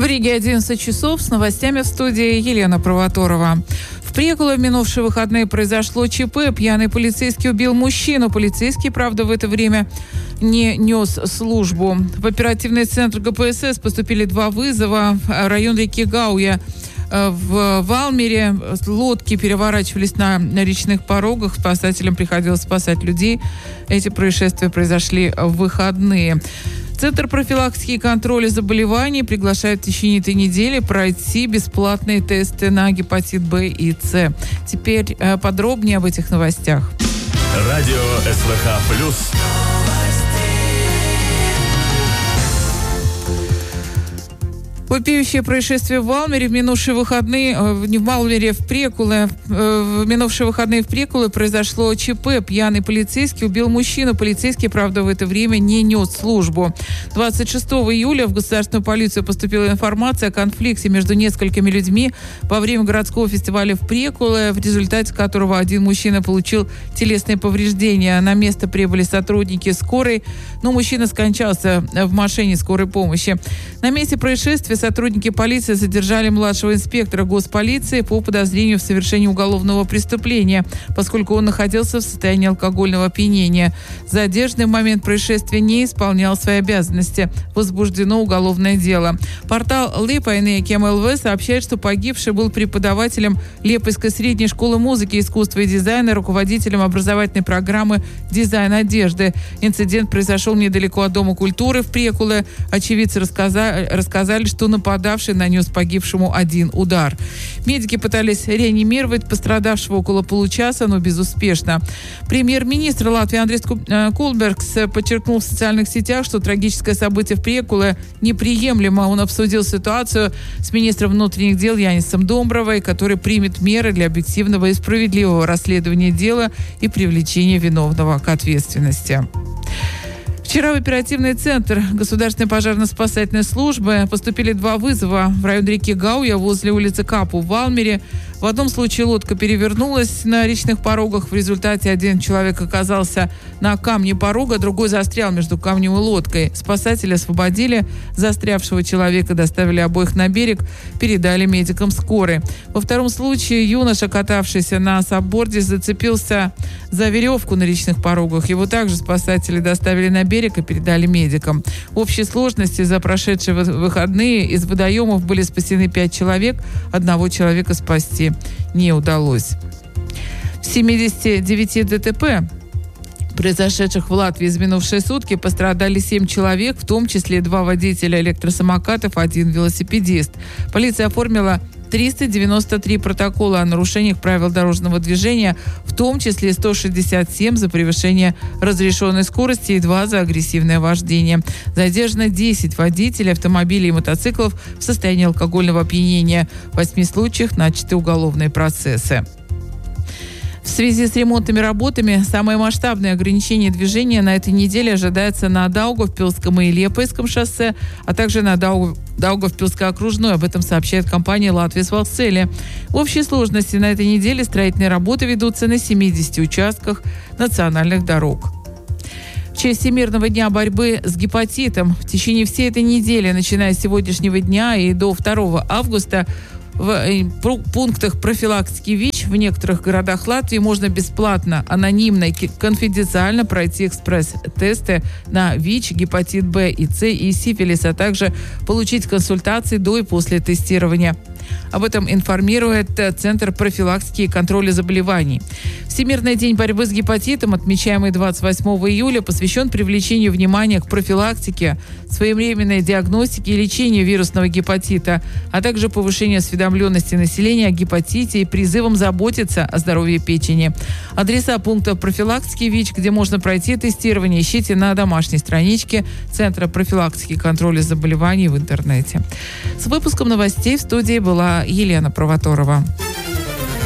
Риге 11 часов. С новостями в студии Елена Провоторова. В Прекуле в минувшие выходные произошло ЧП. Пьяный полицейский убил мужчину. Полицейский, правда, в это время не нес службу. В оперативный центр ГПСС поступили 2 вызова. Район реки Гауя. В Валмере лодки переворачивались на речных порогах. Спасателям приходилось спасать людей. Эти происшествия произошли в выходные. Центр профилактики и контроля заболеваний приглашает в течение этой недели пройти бесплатные тесты на гепатит Б и С. Теперь подробнее об этих новостях. Радио СВХ+. Вопиющее происшествие в Валмере в минувшие выходные, не в Валмере, в Прекуле. В минувшие выходные в Прекуле произошло ЧП. Пьяный полицейский убил мужчину. Полицейский, правда, в это время не нес службу. 26 июля в государственную полицию поступила информация о конфликте между несколькими людьми во время городского фестиваля в Прекуле, в результате которого один мужчина получил телесные повреждения. На место прибыли сотрудники скорой, но мужчина скончался в машине скорой помощи. На месте происшествия сотрудники полиции задержали младшего инспектора госполиции по подозрению в совершении уголовного преступления, поскольку он находился в состоянии алкогольного опьянения. Задержанный в момент происшествия не исполнял свои обязанности. Возбуждено уголовное дело. Портал Лепайны КМЛВ сообщает, что погибший был преподавателем Лепойской средней школы музыки, искусства и дизайна, руководителем образовательной программы «Дизайн одежды». Инцидент произошел недалеко от Дома культуры в Прекуле. Очевидцы рассказали, что нападавший нанес погибшему 1 удар. Медики пытались реанимировать пострадавшего около получаса, но безуспешно. Премьер-министр Латвии Андрис Кулбергс подчеркнул в социальных сетях, что трагическое событие в Прекуле неприемлемо. Он обсудил ситуацию с министром внутренних дел Янисом Домбровой, который примет меры для объективного и справедливого расследования дела и привлечения виновного к ответственности. Вчера в оперативный центр Государственной пожарно-спасательной службы поступили 2 вызова в район реки Гауя возле улицы Капу в Валмере. В одном случае лодка перевернулась на речных порогах. В результате один человек оказался на камне порога, другой застрял между камнем и лодкой. Спасатели освободили застрявшего человека, доставили обоих на берег, передали медикам скорой. Во втором случае юноша, катавшийся на сабборде, зацепился за веревку на речных порогах. Его также спасатели доставили на берег и передали медикам. В общей сложности за прошедшие выходные из водоемов были спасены 5 человек, 1 человека спасти не удалось. В 79 ДТП, произошедших в Латвии за минувшие сутки, пострадали 7 человек, в том числе 2 водителя электросамокатов, 1 велосипедист. Полиция оформила 393 протокола о нарушениях правил дорожного движения, в том числе 167 за превышение разрешенной скорости и 2 за агрессивное вождение. Задержано 10 водителей автомобилей и мотоциклов в состоянии алкогольного опьянения. В 8 случаях начаты уголовные процессы. В связи с ремонтными работами самое масштабное ограничение движения на этой неделе ожидается на Даугавпилском и Лепойском шоссе, а также на Даугавпилской окружной. Об этом сообщает компания «Латвия Валцели». В общей сложности на этой неделе строительные работы ведутся на 70 участках национальных дорог. В честь Всемирного дня борьбы с гепатитом в течение всей этой недели, начиная с сегодняшнего дня и до 2 августа, в пунктах профилактики ВИЧ в некоторых городах Латвии можно бесплатно, анонимно и конфиденциально пройти экспресс-тесты на ВИЧ, гепатит Б и С и сифилис, а также получить консультации до и после тестирования. Об этом информирует Центр профилактики и контроля заболеваний. Всемирный день борьбы с гепатитом, отмечаемый 28 июля, посвящен привлечению внимания к профилактике, своевременной диагностике и лечению вирусного гепатита, а также повышению осведомленности населения о гепатите и призывом заботиться о здоровье печени. Адреса пунктов профилактики ВИЧ, где можно пройти тестирование, ищите на домашней страничке Центра профилактики и контроля заболеваний в интернете. С выпуском новостей в студии была Елена Провоторова.